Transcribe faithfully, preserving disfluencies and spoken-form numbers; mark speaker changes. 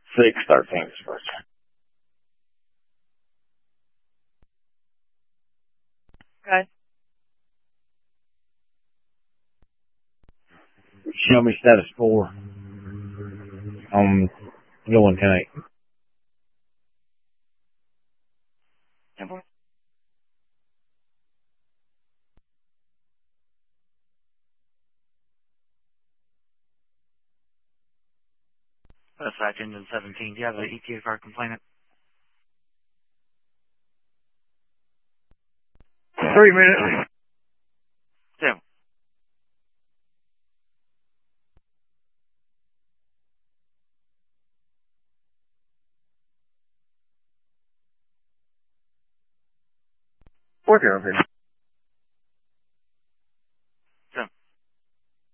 Speaker 1: six thirteen is first.
Speaker 2: Okay.
Speaker 1: Show me status four. I'm going ten eight.
Speaker 3: Dispatch engine seventeen. Do you have the E T A card complainant?
Speaker 1: Three minutes.
Speaker 3: Two.
Speaker 1: Four zero zero.